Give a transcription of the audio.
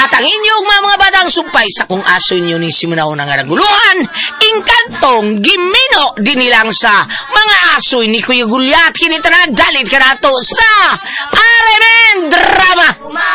At ang inyong mga batang sumpay sa kung aso inyo ni simunaw ng naguluhan, inkantong gimino din nilang sa mga aso ni Kuya Gulyat kinita na dalit ka na to sa RMN Drama.